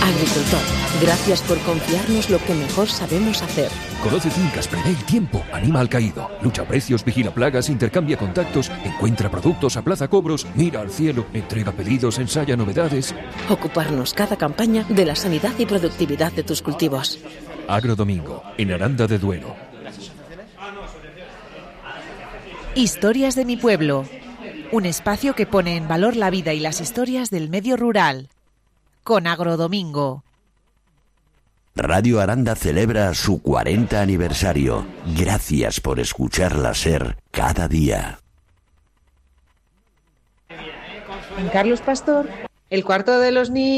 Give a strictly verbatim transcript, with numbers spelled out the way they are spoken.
Agricultor, gracias por confiarnos lo que mejor sabemos hacer. Conoce fincas, prevé el tiempo, anima al caído, lucha precios, vigila plagas, intercambia contactos, encuentra productos, aplaza cobros, mira al cielo, entrega pedidos, ensaya novedades. Ocuparnos cada campaña de la sanidad y productividad de tus cultivos. Agrodomingo, en Aranda de Duero. Historias de mi pueblo. Un espacio que pone en valor la vida y las historias del medio rural. Con Agrodomingo. Radio Aranda celebra su cuarenta aniversario. Gracias por escucharla ser cada día. En Carlos Pastor, el cuarto de los niños.